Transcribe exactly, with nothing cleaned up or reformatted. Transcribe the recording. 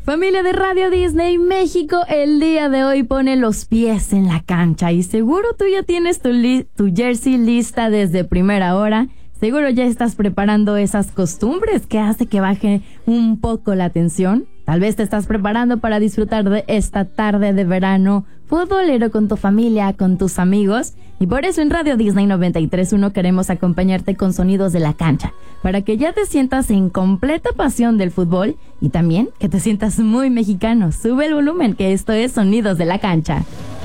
Familia de Radio Disney México, el día de hoy pone los pies en la cancha y seguro tú ya tienes tu, li- tu jersey lista desde primera hora. Seguro ya estás preparando esas costumbres que hace que baje un poco la tensión. Tal vez te estás preparando para disfrutar de esta tarde de verano futbolero con tu familia, con tus amigos. Y por eso en Radio Disney noventa y tres punto uno queremos acompañarte con sonidos de la cancha, para que ya te sientas en completa pasión del fútbol y también que te sientas muy mexicano. Sube el volumen, que esto es Sonidos de la Cancha.